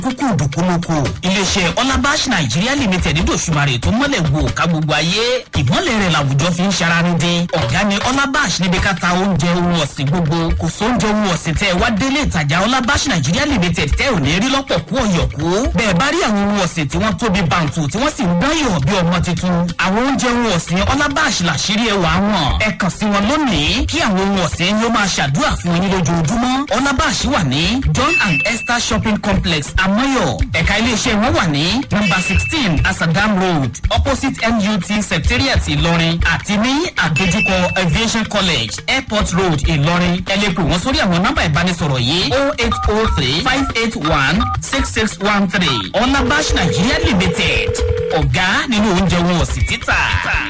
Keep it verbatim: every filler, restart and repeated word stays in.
kúkú dùkúlùkù. Iléeṣẹ́ Olabash Nigeria Limited dòṣùmarè tó mọ́lẹ̀ wò ká gbogbo ayé. Ìmọ́lẹ̀ rẹ̀ làwùjọ fi ń ṣaranídé. Ọ̀gá ni Olabash níbi ká ta oúnjẹ ohun ọ̀sìn gbogbo. Kò sóúnjẹ ohun ọ̀sìn tẹ́ wá délé ìtajà Olabash Nigeria Limited tẹ́ ò ní rí lọ́pọ̀ kú ọ̀yọ̀kú. Bẹ́ẹ̀ bá rí àwọn ohun ọ̀sìn tí wọ́n tóbi bàǹtù tí wọ́n sì ń dáyọ̀ bí ọmọ tuntun. Àwọn oúnjẹ ohun ọ̀sìn Olabash làṣírí ẹwà wọn. Ẹ kàn sí wọn lónìí kí àwọn ohun ọ̀sìn yóò máa ṣàdúrà fún yín lójoojúmọ́. Olabash wà ní John and Esther Shopping Complex Amoyo. Ẹ̀ka iléeṣẹ́ wọn wà ní number sixteen Asadam Road opposite N U T Secretariat Ìlọrin àti ní àdójúkọ Aviation College Airport Road Ìlọrin. Ẹ lè pè wọ́n sórí àwọn nọ́mbà ìbánisọ̀rọ̀ yìí oh eight oh three five eight one six six one three. Olabash Nigeria Limited ọ̀gá nínú oúnjẹ wọn ọ̀sìn títà.